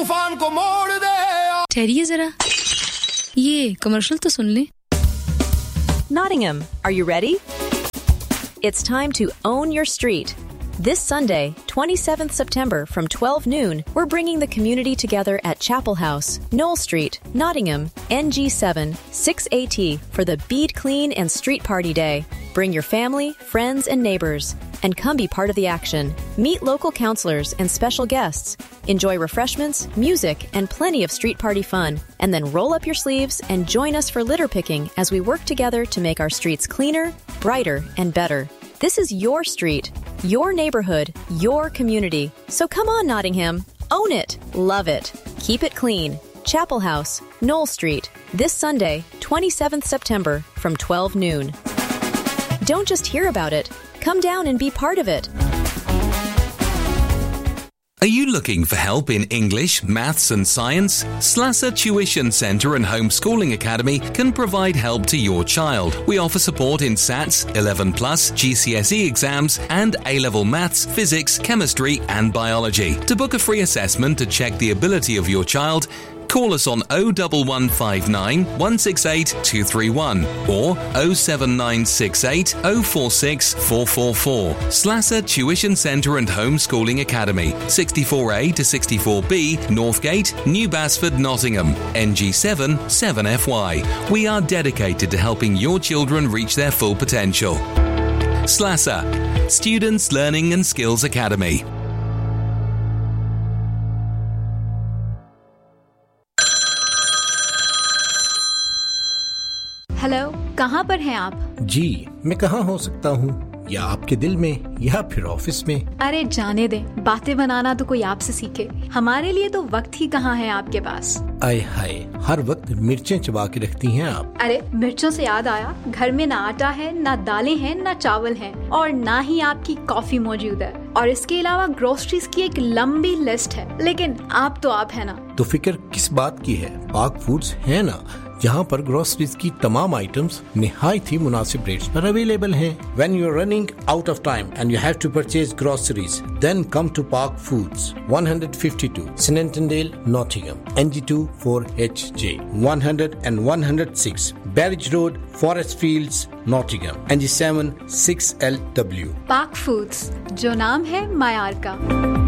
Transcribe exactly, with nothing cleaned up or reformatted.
तूफान को मोड़ दे। ठहरिए जरा, ये कमर्शियल तो सुन ले। Nottingham, are you ready? It's time to own your street. This Sunday, twenty-seventh September from twelve noon, we're bringing the community together at Chapel House, Knoll Street, Nottingham, N G seven six A T for the Bead Clean and Street Party Day. Bring your family, friends, and neighbors, and come be part of the action. Meet local counselors and special guests. Enjoy refreshments, music, and plenty of street party fun. And then roll up your sleeves and join us for litter picking as we work together to make our streets cleaner, brighter, and better. This is your street, your neighborhood, your community. So come on, Nottingham. Own it. Love it. Keep it clean. Chapel House, Knoll Street. This Sunday, twenty-seventh September from twelve noon. Don't just hear about it. Come down and be part of it. Are you looking for help in English, maths and science? Slasser Tuition Centre and Homeschooling Academy can provide help to your child. We offer support in S A Ts, eleven plus, G C S E exams and A-level maths, physics, chemistry and biology. To book a free assessment to check the ability of your child, call us on oh one one five nine, one six eight, two three one or oh seven nine six eight, oh four six, four four four. Slasser Tuition Centre and Homeschooling Academy, sixty-four A to sixty-four B, Northgate, New Basford, Nottingham, N G seven, seven F Y. We are dedicated to helping your children reach their full potential. Slasser, Students Learning and Skills Academy. Hello, कहाँ पर हैं आप? जी, मैं कहाँ हो सकता हूँ? या आपके दिल में या फिर ऑफिस में? अरे जाने दें, बातें बनाना तो कोई आपसे सीखे। हमारे लिए तो वक्त ही कहाँ है आपके पास। आय हाय, हर वक्त मिर्चें चबा के रखती हैं आप। अरे मिर्चों से याद आया, घर में ना आटा है, ना दालें हैं, ना चावल हैं, और ना ही आपकी कॉफी मौजूद है। और इसके अलावा ग्रोसरीज की एक लंबी लिस्ट है, लेकिन आप तो आप है ना। तो फिक्र किस बात की है? पाक फूड्स है ना, जहाँ पर ग्रोसरीज की तमाम आइटम्स निहायत ही मुनासिब रेट्स पर अवेलेबल हैं। When you are running out of time and you have to purchase groceries, then come to Park Foods, one fifty-two Snentondale, Nottingham, N G two four H J, one hundred and one oh six Barrage Road, Forest Fields, Nottingham, N G seven six L W. Park Foods, जो नाम है मायार का।